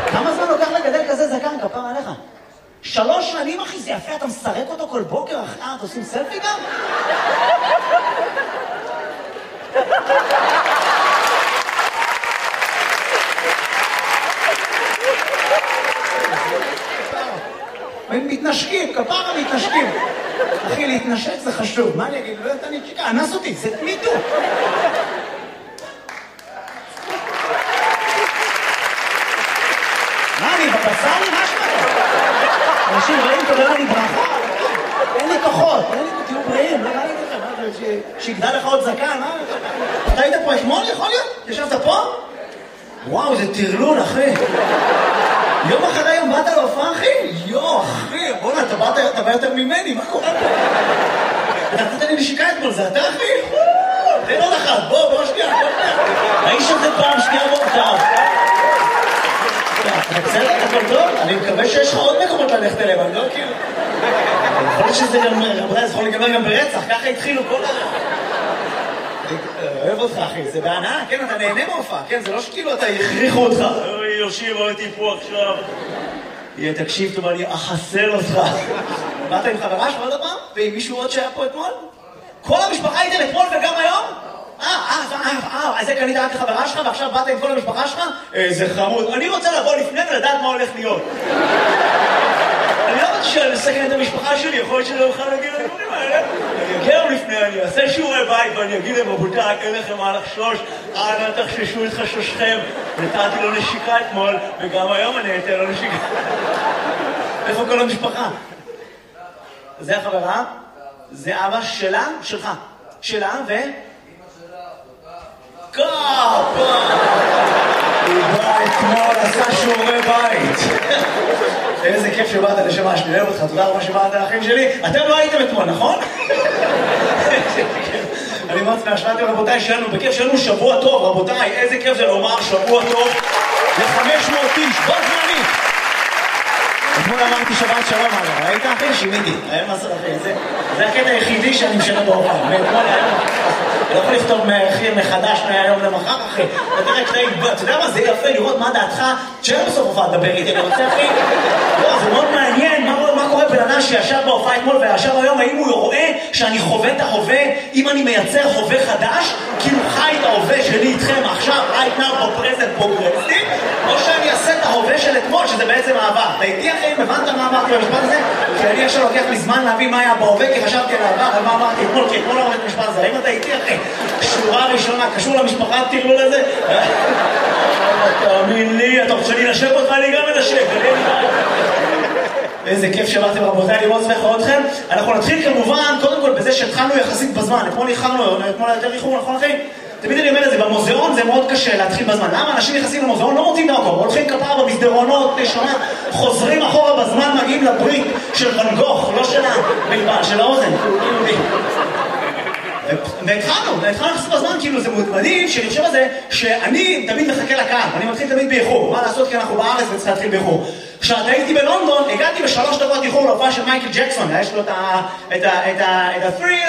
כמה זמן לוקח לגדל כזה זקן, כפר עליך? 3 שנים, אחי, זה יפה, אתה מסרק אותו כל בוקר, אחי, אתה עושים סלפי גם? הם מתנשקים, כפרה מתנשקים. אחי, להתנשק זה חשוב. מה אני אגיד? לא יודעת, אני צ'יקה, אנס אותי, זה מיטו. מה, אני בבשר? מה שמעת? אנשים רעים, תודה לי ברכה. אין לי כוחות, תהיו בריאים, לא ראיתי לכם. שיגדל לך עוד זקן, מה? אתה היית פה אתמול, יכול להיות? ישבת פה? וואו, זה טרלול, אחי. יום אחרי יום באת להופעה, אחי? אחי, בוא'נה, אתה בא יותר ממני, מה קורה פה? אתה נתת לי נשיקה אתמול, זה אתה, אחי? תן עוד אחת, בוא שנייה, האיש הזה פעם שנייה מורכב. אתה בסדר, הכל טוב? אני מקווה שיש לך עוד מקומות ללכת אליהם, אני לא כאילו... יכול להיות שזה גם, רבותיי, זה יכול להיגמר גם ברצח, ככה התחילו כל אוהב אותך, אחי, זה בהנאה, כן, אתה נהנה מהופעה, כן, זה לא שכאילו אתה יכריחו אותך. אוי, יושיב, הייתי פה עכשיו. תקשיב טוב, אני אחסל אותך. באת עם חברה שלך עוד פעם? ועם מישהו עוד שהיה פה אתמול? כל המשפחה הייתם אתמול וגם היום? אז זה קנית רק לחברה שלך ועכשיו באת עם כל המשפחה שלך? זה חמוד. אני רוצה לבוא לפני ולדעת מה הולך להיות. אני לא רוצה שאני אסכן את המשפחה שלי, יכול להיות שלא אוכל להגיד לדברים האלה. אני אגיע לפני, אני אעשה שיעורי בית ואני אגיד להם, רבותיי, אין לכם מה לחשוש, אנא תחששו את חשושכם. נתתי לו נשיקה אתמול, וגם היום אני אתן לו נשיקה. איפה כל המשפחה? זה החברה? זה אבא שלה? שלך. שלה ו... קאפה! הוא בא אתמול, עשה שיעורי בית. איזה כיף שבאת לשמה, שאני אוהב אותך, תודה רבה שבאת לאחים שלי. אתם לא הייתם אתמול, נכון? אני מאוד שמח שבאתם, רבותיי, שלנו בכיף, שלנו שבוע טוב, רבותיי, איזה כיף זה לומר שבוע טוב ל-500 איש, בוא זמני. אתמול אמרתי שבת שלום, ראית אחי? שימיתי, היה מסר אחי, זה הקטע היחידי שאני משנה בהופעה, מאתמול היום. אני לא יכול לכתוב מחדש מהיום למחר, אחי. אתה יודע מה, זה יפה לראות מה דעתך, תשאר בסוף הופעה לדבר איתי, אני רוצה, אחי. זה מאוד מעניין, מה קורה בן אדם שישב בהופעה אתמול וישב היום, האם הוא רואה שאני חווה את ההווה, אם אני מייצר הווה חדש, כאילו חי את ההווה שלי איתכם עכשיו, right now, present, progressive, או שאני אעשה את ההווה של אתמול, שזה בעצם העבר. אתה איתי, אחי, הבנת מה אמרתי במשפט הזה? כי אני עכשיו לוקח לי זמן להבין מה היה בהווה, כי חשבתי על העבר, על מה אמרתי אתמול, כי אתמול אמרתי במשפט הזה. האם אתה איתי, אחי? שורה ראשונה, קשור למשפחה, תראו לזה? תאמין לי, אתה רוצה להינשק אותך, אני גם מנשק. איזה כיף שבאתם, רבותיי, לראות שמחה אתכם. אנחנו נתחיל כמובן, קודם כל, בזה שהתחלנו יחסית בזמן. אתמול איחרנו, אתמול יותר איחור, נכון אחי? תמיד אני אומר את זה, במוזיאון זה מאוד קשה להתחיל בזמן. למה אנשים נכנסים למוזיאון? לא מוצאים את המקום. הולכים כפרה במסדרונות, שומע, חוזרים אחורה בזמן, מגיעים לברית של ואן גוך, לא של הבלבל, של האוזן. והתחלנו לחסות בזמן, כאילו זה מדהים שאני חושב על זה שאני תמיד מחכה לקהל, אני מתחיל תמיד באיחור, מה לעשות כי אנחנו בארץ וצריך להתחיל באיחור. כשהייתי בלונדון, הגעתי ב3 דקות איחור להופעה של מייקל ג'קסון, יש לו את ה-3